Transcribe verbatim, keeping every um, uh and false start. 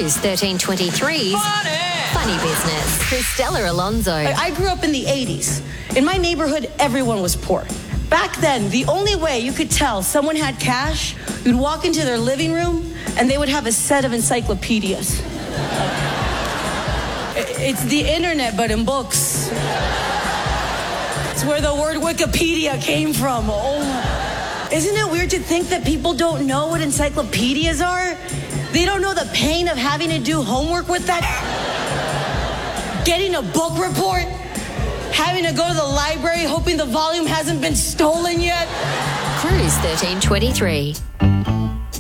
Cruise thirteen twenty-three's Funny, Funny Business. Cristela Alonso. I grew up in the eighties. In my neighborhood, everyone was poor. Back then, the only way you could tell someone had cash, you'd walk into their living room and they would have a set of encyclopedias. It's the internet, but in books. It's where the word Wikipedia came from. Oh, isn't it weird to think that people don't know what encyclopedias are? They don't know the pain of having to do homework with that. Getting a book report. Having to go to the library hoping the volume hasn't been stolen yet. Cruise thirteen twenty-three.